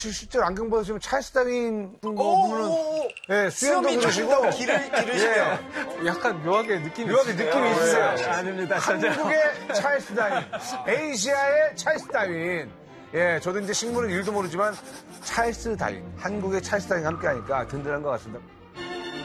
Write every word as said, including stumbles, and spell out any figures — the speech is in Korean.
실제로 안경 벗으시면 찰스 다윈 보면은 예, 수염도 그러시고 길을 기르시네요. 예, 약간 묘하게 느낌이 묘하게 느낌이 있으세요. 아닙니다. 전혀. 한국의 찰스 다윈, 아시아의 찰스 다윈. 예, 저도 이제 식물은 일도 모르지만 찰스 다윈, 한국의 찰스 다윈과 함께하니까 든든한 것 같습니다.